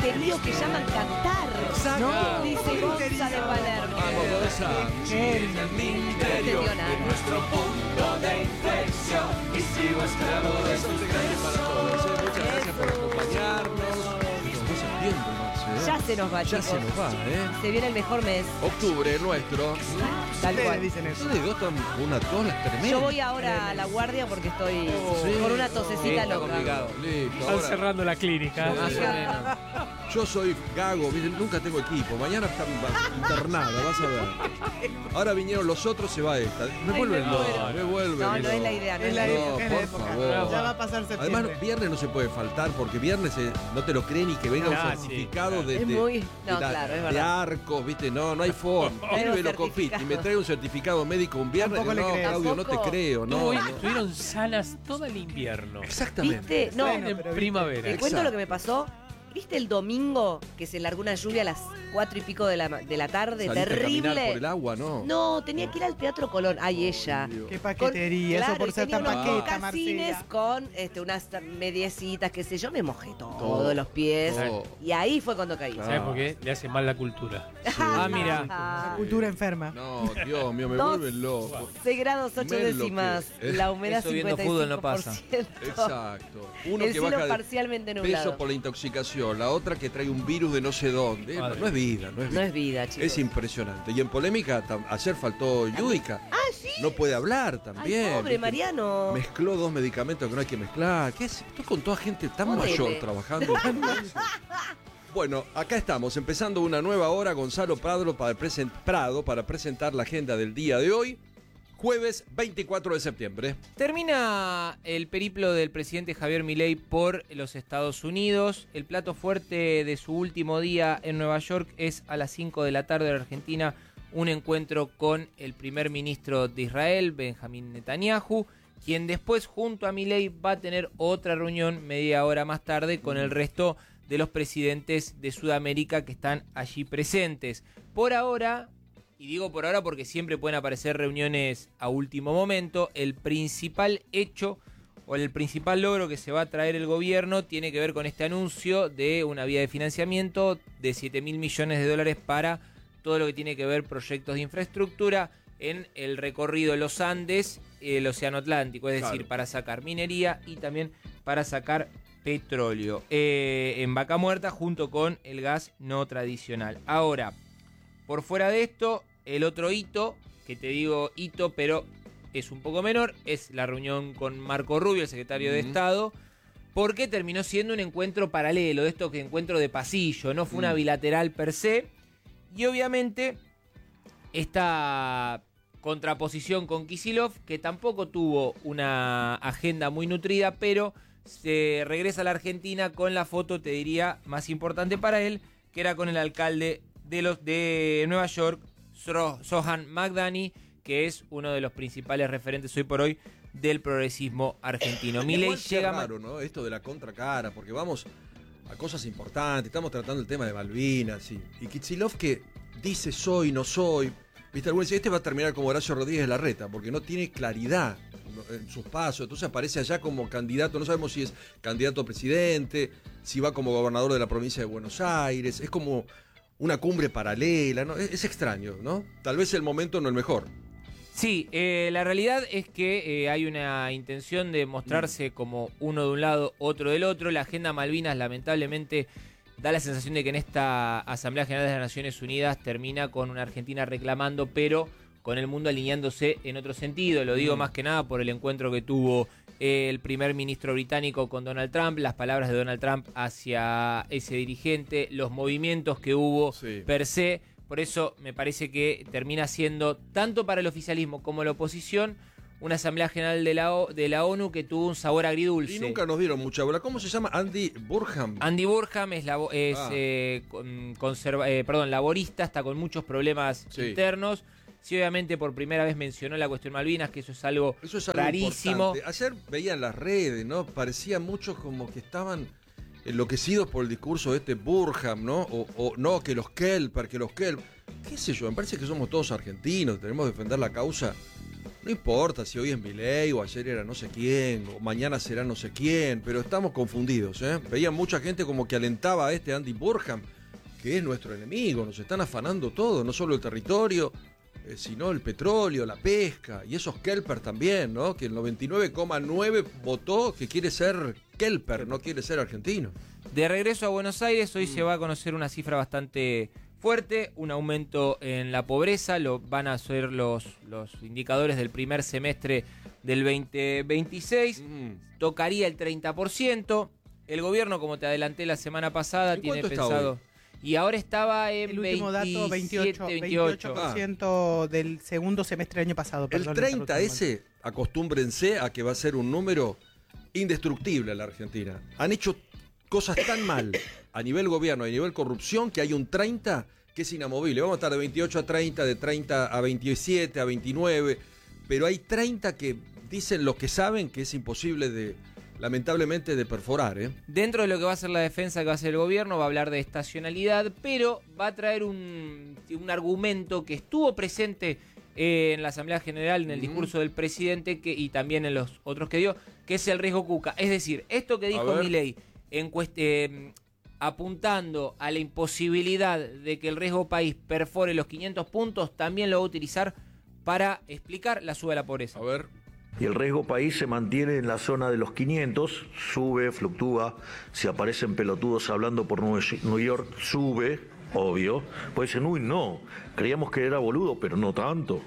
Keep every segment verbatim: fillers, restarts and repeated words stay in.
griterío que llaman cantar. Exacto. ¿No? Dice Gonza de Palermo. Vamos, Gonza. En el interior de nuestro punto de inflexión y sigo esclavo de sus besos. Muchas gracias por acompañarnos. Nos va septiembre, Marce, ¿eh? Ya se nos va, Ya chicos. se nos va, ¿eh? Se viene el mejor mes. Octubre, nuestro. Tal Ustedes cual. dicen eso. Ustedes dos están con una tos tremenda. Yo voy ahora a la guardia porque estoy Sí. con una tosecita Está loca. complicado. Listo, Están ahora. cerrando la clínica. Sí. Más o menos. Yo soy gago, ¿viste? Nunca tengo equipo. Mañana está internada, vas a ver. Ahora vinieron los otros, se va esta. Me Ay, vuelven me loco, muero. me vuelven No, no loco. es la idea. No Es la No, época, es la por época. favor. Ya va a pasar septiembre. Además, viernes no se puede faltar porque viernes eh, no te lo creen ni que venga Ah, un sí, certificado claro. de, Es de- muy- no, de la- claro, es de verdad. arcos, ¿viste? No, no hay forma. Tengo Viene Velocofit y me certificado. trae un certificado médico un viernes. Tampoco le No, crees. Claudio, no te ¿Tampoco? creo. No, Uy, no. estuvieron sanas todo el invierno. Exactamente. ¿Viste? No, Bueno, en pero primavera. te cuento Exacto. lo que me pasó. ¿Viste el domingo que se largó una lluvia a las cuatro y pico de la, de la tarde? Saliste a Terrible. caminar por el agua, ¿no? No, tenía que ir al Teatro Colón. Ay, ella. Dios. Qué Con- paquetería, claro, eso por y ser tenía tan unos paqueta, mocasines Marcela. con este, unas mediecitas, qué sé yo, me mojé todo, Todo. los pies. Todo. Y ahí fue cuando caí. ¿Sabes por qué? Le hace mal la cultura. Ah, Ah, mira. La cultura enferma. No, Dios mío, me Dos. vuelven loco. seis grados ocho Me décimas. enloquece. La humedad Eso viendo cincuenta y cinco fútbol no por pasa. ciento. Exacto. Uno El que cielo baja de parcialmente nublado. peso por la intoxicación, la otra que trae un virus de no sé dónde. Eh, Madre. No es vida, no es No vida. es vida, chicos. Es impresionante. Y en polémica, tam- ayer faltó Yudica. Ah, sí. No puede hablar Ay, también. pobre ¿viste? Mariano. Mezcló dos medicamentos que no hay que mezclar. ¿Qué es? Estoy con toda gente tan Jodete. mayor trabajando. Bueno, acá estamos, empezando una nueva hora. Gonzalo Prado para, presen- Prado para presentar la agenda del día de hoy. Jueves veinticuatro de septiembre. Termina el periplo del presidente Javier Milei por los Estados Unidos. El plato fuerte de su último día en Nueva York es a las cinco de la tarde de la Argentina un encuentro con el primer ministro de Israel, Benjamín Netanyahu, quien después junto a Milei va a tener otra reunión media hora más tarde con el resto de los presidentes de Sudamérica que están allí presentes. Por ahora, y digo por ahora porque siempre pueden aparecer reuniones a último momento, el principal hecho o el principal logro que se va a traer el gobierno tiene que ver con este anuncio de una vía de financiamiento de siete mil millones de dólares para todo lo que tiene que ver proyectos de infraestructura en el recorrido de los Andes, el Océano Atlántico, es decir, Claro. para sacar minería y también para sacar petróleo eh, en Vaca Muerta junto con el gas no tradicional. Ahora, por fuera de esto, el otro hito, que te digo hito, pero es un poco menor, es la reunión con Marco Rubio, el secretario de Ujú. Estado, porque terminó siendo un encuentro paralelo, de estos que encuentro de pasillo, no fue una Mm. bilateral per se, y obviamente esta contraposición con Kicillof, que tampoco tuvo una agenda muy nutrida, pero se regresa a la Argentina con la foto, te diría, más importante para él, que era con el alcalde de los de Nueva York, Sro- Zohan Magdani, que es uno de los principales referentes hoy por hoy del progresismo argentino. Milei Igual qué llega raro, ¿no? Esto de la contracara, porque vamos a cosas importantes. Estamos tratando el tema de Malvinas y, y Kicillof que dice soy, no soy. Viste, algunos dicen, este va a terminar como Horacio Rodríguez Larreta, porque no tiene claridad en sus pasos. Entonces aparece allá como candidato, no sabemos si es candidato a presidente, si va como gobernador de la provincia de Buenos Aires. Es como una cumbre paralela, ¿no? Es, es extraño, ¿no? Tal vez el momento no es el mejor. Sí, eh, la realidad es que eh, hay una intención de mostrarse como uno de un lado, otro del otro. La agenda Malvinas lamentablemente da la sensación de que en esta Asamblea General de las Naciones Unidas termina con una Argentina reclamando, pero con el mundo alineándose en otro sentido. Lo digo Mm. más que nada por el encuentro que tuvo eh, el primer ministro británico con Donald Trump, las palabras de Donald Trump hacia ese dirigente, los movimientos que hubo Sí. per se. Por eso me parece que termina siendo, tanto para el oficialismo como la oposición, una Asamblea General de la, O- de la ONU que tuvo un sabor agridulce. Y nunca nos dieron mucha bola. ¿Cómo se llama? Andy Burham. Andy Burham es, labo- es Ah. eh, con- conserva- eh, perdón, laborista, está con muchos problemas Sí. internos. Sí, obviamente por primera vez mencionó la cuestión Malvinas, que eso es algo, Eso es algo rarísimo. importante. Ayer veía en las redes, ¿no? Parecía muchos como que estaban enloquecidos por el discurso de este Burham, ¿no? O, o no, que los Kelper, que los Kelper. ¿Qué sé yo? Me parece que somos todos argentinos, tenemos que defender la causa No importa si hoy es Milei o ayer era no sé quién, o mañana será no sé quién, pero estamos confundidos, ¿eh? Veía mucha gente como que alentaba a este Andy Burham, que es nuestro enemigo, nos están afanando todo, no solo el territorio, eh, sino el petróleo, la pesca, y esos Kelper también, ¿no? Que el noventa y nueve coma nueve votó que quiere ser Kelper, no quiere ser argentino. De regreso a Buenos Aires, hoy mm. se va a conocer una cifra bastante fuerte, un aumento en la pobreza, lo van a ser los, los indicadores del primer semestre del veinte veintiséis, mm. tocaría el treinta por ciento, el gobierno, como te adelanté la semana pasada, tiene pensado... Y ahora estaba en el último dato, veintiocho, veintiocho, veintiocho por ciento ah. del segundo semestre del año pasado. Perdón, el treinta ese, acostúmbrense a que va a ser un número indestructible en la Argentina. Han hecho cosas tan mal a nivel gobierno y a nivel corrupción que hay un treinta que es inamovible. Vamos a estar de veintiocho a treinta, de treinta a veintisiete, a veintinueve, pero hay treinta que dicen los que saben que es imposible de... lamentablemente de perforar, ¿eh? Dentro de lo que va a ser la defensa que va a hacer el gobierno, va a hablar de estacionalidad, pero va a traer un, un argumento que estuvo presente eh, en la Asamblea General, en el uh-huh. discurso del presidente que, y también en los otros que dio, que es el riesgo Cuca. Es decir, esto que dijo Milei, en eh, apuntando a la imposibilidad de que el riesgo país perfore los quinientos puntos, también lo va a utilizar para explicar la suba de la pobreza. A ver... Y el riesgo país se mantiene en la zona de los quinientos, sube, fluctúa. Si aparecen pelotudos hablando por New York, sube, obvio. Pues dicen, uy, no, creíamos que era boludo, pero no tanto.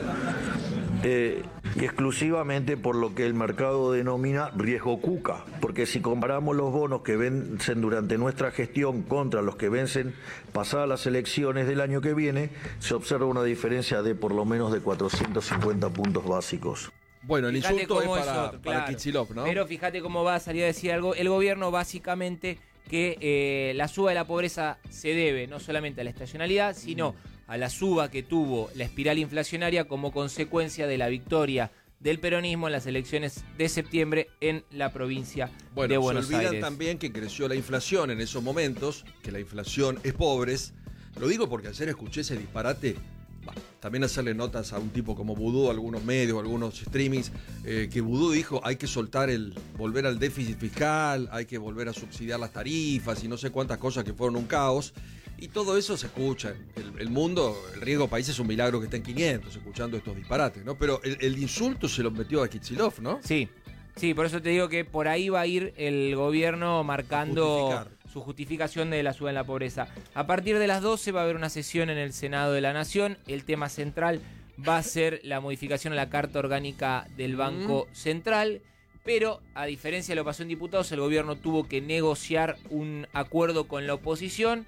Eh, y exclusivamente por lo que el mercado denomina riesgo Cuca. Porque si comparamos los bonos que vencen durante nuestra gestión contra los que vencen pasadas las elecciones del año que viene, se observa una diferencia de por lo menos de cuatrocientos cincuenta puntos básicos. Bueno, el fíjate insulto es para, es otro, para claro. Kicillof, ¿no? Pero fíjate cómo va a salir a decir algo. El gobierno básicamente que eh, la suba de la pobreza se debe no solamente a la estacionalidad, sino a la suba que tuvo la espiral inflacionaria como consecuencia de la victoria del peronismo en las elecciones de septiembre en la provincia bueno, de Buenos se olvidan Aires. También que creció la inflación en esos momentos, que la inflación es pobres. Lo digo porque ayer escuché ese disparate. También hacerle notas a un tipo como Vudú, algunos medios, algunos streamings, eh, que Vudú dijo hay que soltar el, volver al déficit fiscal, hay que volver a subsidiar las tarifas y no sé cuántas cosas que fueron un caos. Y todo eso se escucha. El, el mundo, el riesgo país es un milagro que está en quinientos, escuchando estos disparates, ¿no? Pero el, el insulto se lo metió a Kicillof, ¿no? Sí, sí, por eso te digo que por ahí va a ir el gobierno marcando... Justificar. Su justificación de la suba en la pobreza. A partir de las doce va a haber una sesión en el Senado de la Nación. El tema central va a ser la modificación a la Carta Orgánica del Banco mm. Central. Pero, a diferencia de lo que pasó en diputados, el gobierno tuvo que negociar un acuerdo con la oposición.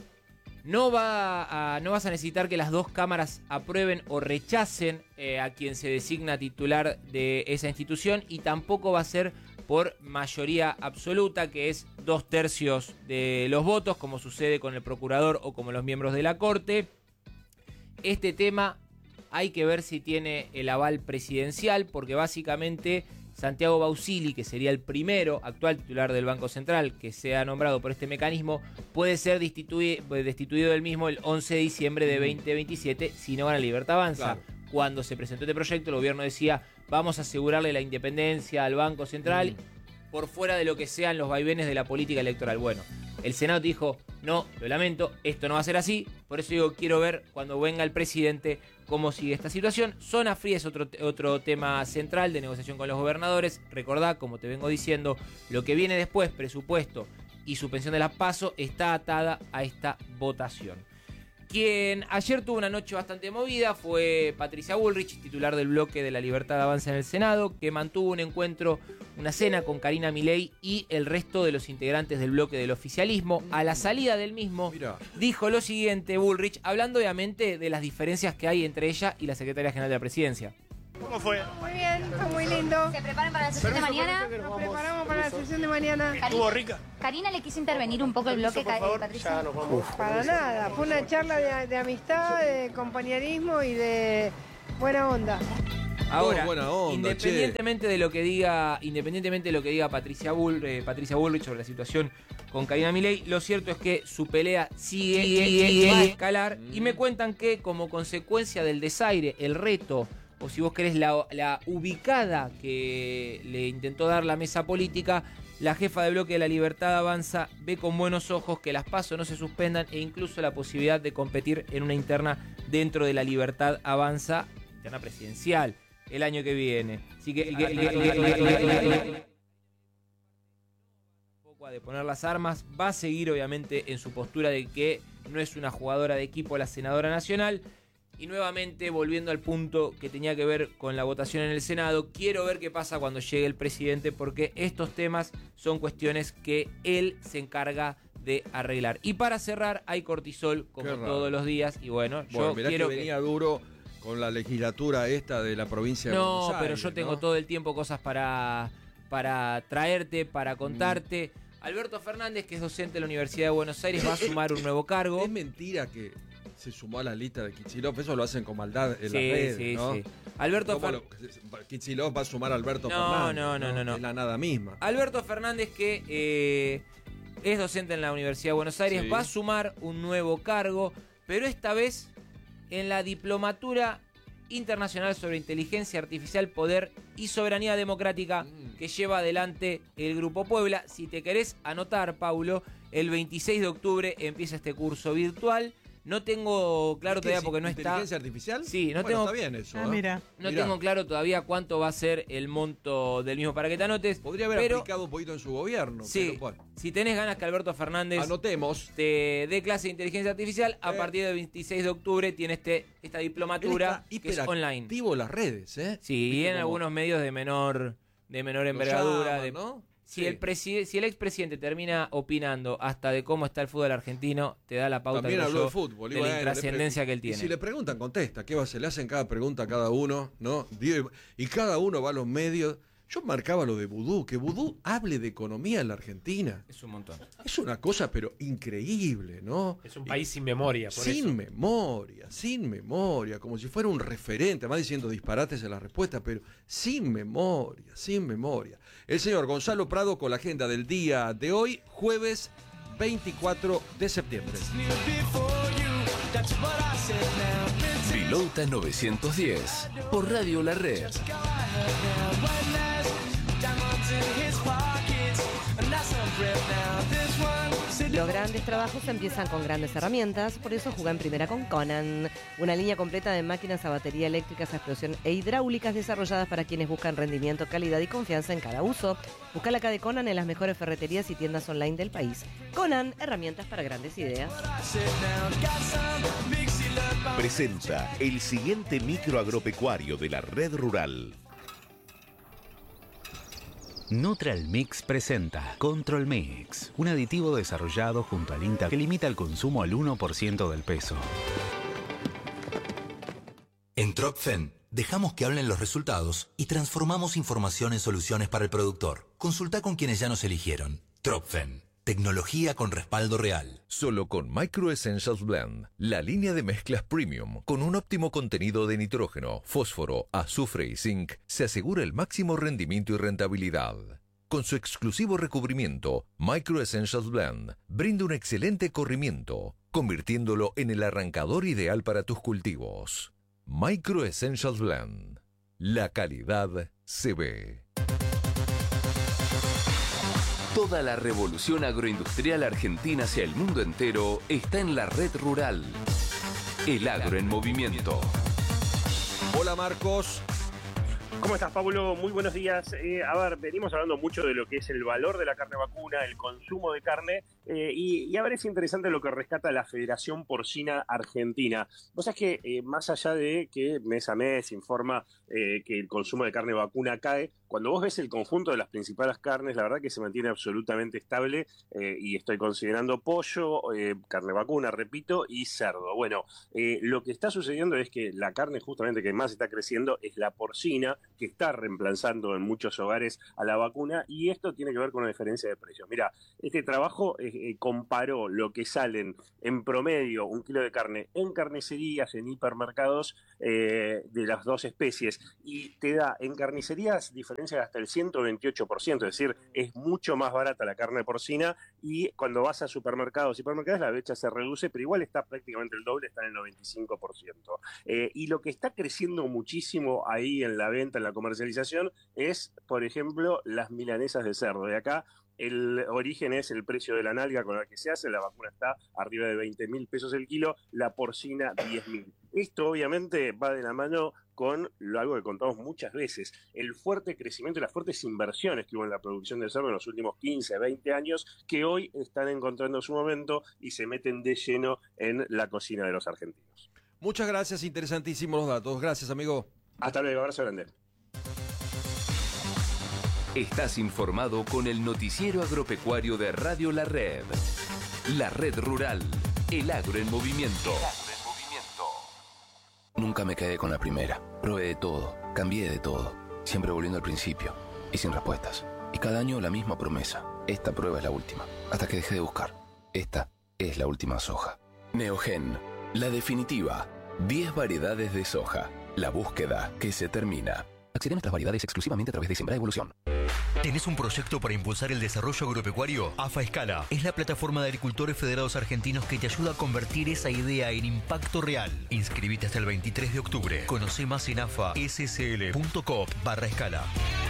No, va a, no vas a necesitar que las dos cámaras aprueben o rechacen eh, a quien se designa titular de esa institución, y tampoco va a ser por mayoría absoluta, que es dos tercios de los votos, como sucede con el procurador o como los miembros de la Corte. Este tema hay que ver si tiene el aval presidencial, porque básicamente Santiago Bausili, que sería el primero actual titular del Banco Central que sea nombrado por este mecanismo, puede ser destituido, destituido del mismo el once de diciembre de veinte veintisiete si no gana Libertad Avanza. Claro. Cuando se presentó este proyecto, el gobierno decía, vamos a asegurarle la independencia al Banco Central mm. por fuera de lo que sean los vaivenes de la política electoral. Bueno, el Senado dijo, no, lo lamento, esto no va a ser así, por eso digo, quiero ver cuando venga el presidente cómo sigue esta situación. Zona fría es otro, otro tema central de negociación con los gobernadores. Recordá, como te vengo diciendo, lo que viene después, presupuesto y suspensión de las PASO, está atada a esta votación. Quien ayer tuvo una noche bastante movida fue Patricia Bullrich, titular del bloque de la Libertad Avanza en el Senado, que mantuvo un encuentro, una cena con Karina Milei y el resto de los integrantes del bloque del oficialismo. A la salida del mismo, Mirá. dijo lo siguiente Bullrich, hablando obviamente de las diferencias que hay entre ella y la secretaria general de la presidencia. ¿Cómo fue? Muy bien, fue muy lindo. ¿Se preparan para la sesión de mañana? Nos preparamos para la sesión de mañana. ¿Estuvo rica? Karina le quiso intervenir un poco el bloque, por favor, Patricia. ya nos vamos. Para nada, fue una charla de, de amistad, de compañerismo y de buena onda. Ahora, buena onda, independientemente che. de lo que diga, independientemente de lo que diga Patricia Bull, eh, Patricia Bullrich sobre la situación con Karina Milei, lo cierto es que su pelea sigue, sigue, sigue va a escalar mm. y me cuentan que como consecuencia del desaire, el reto o si vos querés la, la ubicada que le intentó dar la mesa política, la jefa de bloque de La Libertad Avanza ve con buenos ojos que las PASO no se suspendan e incluso la posibilidad de competir en una interna dentro de La Libertad Avanza, interna presidencial, el año que viene. Así que... de poner las armas, va a seguir obviamente en su postura de que no es una jugadora de equipo la senadora nacional. Y nuevamente, volviendo al punto que tenía que ver con la votación en el Senado, quiero ver qué pasa cuando llegue el presidente, porque estos temas son cuestiones que él se encarga de arreglar. Y para cerrar, hay cortisol como todos los días, y bueno, bueno yo mirá quiero que venía que... duro con la legislatura esta de la provincia de Buenos Aires. No, pero yo tengo ¿no? todo el tiempo cosas para, para traerte, para contarte. Mm. Alberto Fernández, que es docente de la Universidad de Buenos Aires, va a sumar un nuevo cargo. Es mentira que se sumó a la lista de Kicillof, eso lo hacen con maldad en sí, las redes, sí, ¿no? Sí. Alberto Fer... Kicillof va a sumar a Alberto no, Fernández. No, no, no, no, no. Es la nada misma. Alberto Fernández, que eh, es docente en la Universidad de Buenos Aires, sí. va a sumar un nuevo cargo, pero esta vez en la Diplomatura Internacional sobre Inteligencia Artificial, Poder y Soberanía Democrática mm. que lleva adelante el Grupo Puebla. Si te querés anotar, Paulo, el veintiséis de octubre empieza este curso virtual. No tengo claro todavía porque no está... ¿Inteligencia artificial? Sí, no bueno, tengo... está bien eso. Ah, ¿eh? mira. No Mirá. tengo claro todavía cuánto va a ser el monto del mismo para que te anotes. Podría haber pero, aplicado un poquito en su gobierno. Sí, pero bueno. Si tenés ganas que Alberto Fernández Anotemos. te dé clase de inteligencia artificial, a eh. partir del veintiséis de octubre tiene este, esta diplomatura que es online. Activo las redes, ¿eh? Sí, y en como... algunos medios de menor, de menor envergadura. Llaman, de, ¿no? Si, sí. el preside, si el expresidente termina opinando hasta de cómo está el fútbol argentino, te da la pauta También de, habló de, fútbol, de la intrascendencia que él tiene. Y si le preguntan, contesta. ¿Qué va? Se le hacen cada pregunta a cada uno, ¿no? Y cada uno va a los medios. Yo marcaba lo de Vudú, que Vudú hable de economía en la Argentina. Es un montón. Es una cosa, pero increíble, ¿no? Es un país sin memoria, por sin eso. memoria, sin memoria, como si fuera un referente, además diciendo disparates en la respuesta, pero sin memoria, sin memoria. El señor Gonzalo Prado con la agenda del día de hoy, jueves veinticuatro de septiembre. Pilota novecientos diez por Radio La Red. Los grandes trabajos empiezan con grandes herramientas, por eso juega en primera con Conan, una línea completa de máquinas a batería eléctricas a explosión e hidráulicas desarrolladas para quienes buscan rendimiento, calidad y confianza en cada uso. Busca la K de Conan en las mejores ferreterías y tiendas online del país. Conan, herramientas para grandes ideas. Presenta el siguiente micro agropecuario de la red rural. Neutral Mix presenta Control Mix, un aditivo desarrollado junto al INTA que limita el consumo al uno por ciento del peso. En Tropfen dejamos que hablen los resultados y transformamos información en soluciones para el productor. Consulta con quienes ya nos eligieron. Tropfen, tecnología con respaldo real. Solo con Micro Essentials Blend, la línea de mezclas premium con un óptimo contenido de nitrógeno, fósforo, azufre y zinc, se asegura el máximo rendimiento y rentabilidad. Con su exclusivo recubrimiento, Micro Essentials Blend brinda un excelente corrimiento, convirtiéndolo en el arrancador ideal para tus cultivos. Micro Essentials Blend. La calidad se ve. Toda la revolución agroindustrial argentina hacia el mundo entero está en la red rural. El agro en movimiento. Hola Marcos. ¿Cómo estás, Pablo? Muy buenos días. Eh, a ver, venimos hablando mucho de lo que es el valor de la carne vacuna, el consumo de carne, eh, y, y a ver, es interesante lo que rescata la Federación Porcina Argentina. Vos sabés que eh, más allá de que mes a mes informa eh, que el consumo de carne vacuna cae, cuando vos ves el conjunto de las principales carnes, la verdad que se mantiene absolutamente estable, eh, y estoy considerando pollo, eh, carne vacuna, repito, y cerdo. Bueno, eh, lo que está sucediendo es que la carne justamente que más está creciendo es la porcina, que está reemplazando en muchos hogares a la vacuna, y esto tiene que ver con una diferencia de precios. Mira, este trabajo eh, comparó lo que salen en promedio un kilo de carne en carnicerías, en hipermercados eh, de las dos especies, y te da en carnicerías diferencias hasta el ciento veintiocho por ciento, es decir, es mucho más barata la carne porcina, y cuando vas a supermercados y hipermercados la brecha se reduce, pero igual está prácticamente el doble, está en el noventa y cinco por ciento. Eh, y lo que está creciendo muchísimo ahí en la venta, en la comercialización, es, por ejemplo, las milanesas de cerdo. De acá el origen es el precio de la nalga con la que se hace, la vacuna está arriba de veinte mil pesos el kilo, la porcina diez mil. Esto obviamente va de la mano con lo, algo que contamos muchas veces, el fuerte crecimiento y las fuertes inversiones que hubo en la producción de cerdo en los últimos quince, veinte años, que hoy están encontrando su momento y se meten de lleno en la cocina de los argentinos. Muchas gracias, interesantísimos los datos. Gracias, amigo. Hasta luego, abrazo grande. Estás informado con el noticiero agropecuario de Radio La Red. La Red Rural, el agro en movimiento. Nunca me quedé con la primera. Probé de todo, cambié de todo, siempre volviendo al principio y sin respuestas. Y cada año la misma promesa. Esta prueba es la última. Hasta que dejé de buscar. Esta es la última soja. Neogen, la definitiva. diez variedades de soja. La búsqueda que se termina. Accede a nuestras variedades exclusivamente a través de Sembra Evolución. ¿Tenés un proyecto para impulsar el desarrollo agropecuario? AFA Escala es la plataforma de agricultores federados argentinos que te ayuda a convertir esa idea en impacto real. Inscribite hasta el veintitrés de octubre. Conoce más en afa s c l punto coop barra escala.